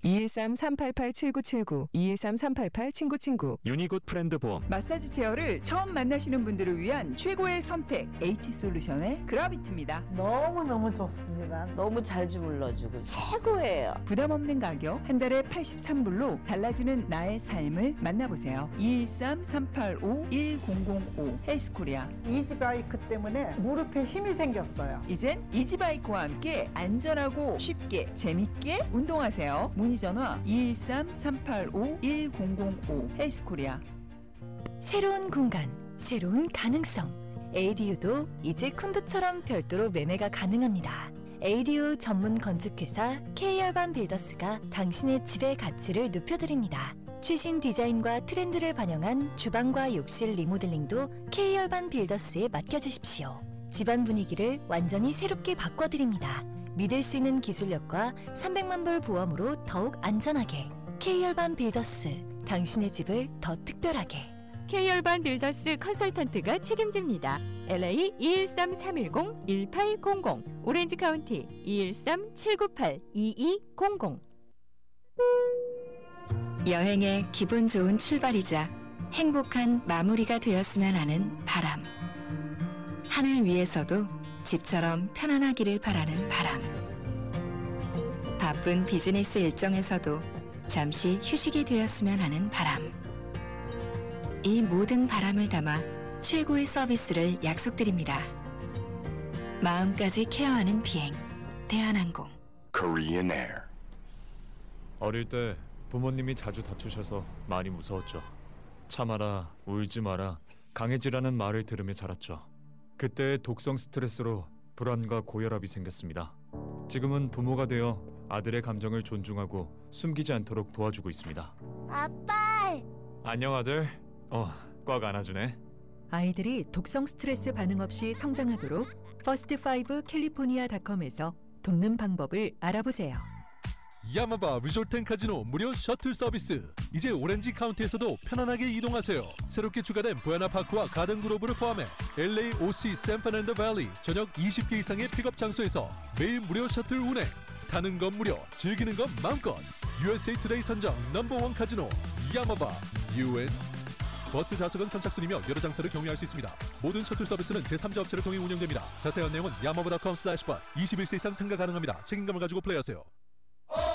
213-388-7979, 213-388-친구친구. 유니굿 프렌드 보험. 마사지 체어를 처음 만나시는 분들을 위한 최고의 선택, H솔루션의 그라비트입니다. 너무너무 좋습니다. 너무 잘 주물러주고 최고예요. 부담 없는 가격, 한 달에 83불로 달라지는 나의 삶을 만나보세요. 213-385-1005 헬스코리아. 이지바이크 때문에 무릎에 힘이 생겼어요. 이젠 이지바이크와 함께 안전하고 쉽게 재밌게 운동하세요. 문의 전화 213-385-1005 헬스코리아. 새로운 공간, 새로운 가능성. ADU도 이제 쿤드처럼 별도로 매매가 가능합니다. ADU 전문 건축회사 K열반 빌더스가 당신의 집의 가치를 높여드립니다. 최신 디자인과 트렌드를 반영한 주방과 욕실 리모델링도 K열반 빌더스에 맡겨주십시오. 집안 분위기를 완전히 새롭게 바꿔드립니다. 믿을 수 있는 기술력과 300만 불 보험으로 더욱 안전하게. K열반 빌더스, 당신의 집을 더 특별하게. K열반 빌더스 컨설턴트가 책임집니다. LA 213-310-1800, 오렌지 카운티 213-798-2200. 여행의 기분 좋은 출발이자 행복한 마무리가 되었으면 하는 바람. 하늘 위에서도 집처럼 편안하기를 바라는 바람. 바쁜 비즈니스 일정에서도 잠시 휴식이 되었으면 하는 바람. 이 모든 바람을 담아 최고의 서비스를 약속드립니다. 마음까지 케어하는 비행, 대한항공. Korean Air. 어릴 때 부모님이 자주 다투셔서 많이 무서웠죠. 참아라, 울지 마라, 강해지라는 말을 들으며 자랐죠. 그때의 독성 스트레스로 불안과 고혈압이 생겼습니다. 지금은 부모가 되어 아들의 감정을 존중하고 숨기지 않도록 도와주고 있습니다. 아빠! 안녕 아들. 꽉 안아주네. 아이들이 독성 스트레스 반응 없이 성장하도록 퍼스트5 캘리포니아닷컴에서 돕는 방법을 알아보세요. 야마바 리조트 & 카지노 무료 셔틀 서비스. 이제 오렌지 카운티에서도 편안하게 이동하세요. 새롭게 추가된 부에나 파크와 가든 그로브를 포함해 LA, OC, 샌프란난도 밸리 전역 20개 이상의 픽업 장소에서 매일 무료 셔틀 운행. 타는 건 무료, 즐기는 건 마음껏. USA 투데이 선정 넘버원 카지노 야마바 UN. 버스 좌석은 선착순이며 여러 장소를 경유할 수 있습니다. 모든 셔틀 서비스는 제3자 업체를 통해 운영됩니다. 자세한 내용은 야마바.com/bus. 21세 이상 참가 가능합니다. 책임감을 가지고 플레이하세요.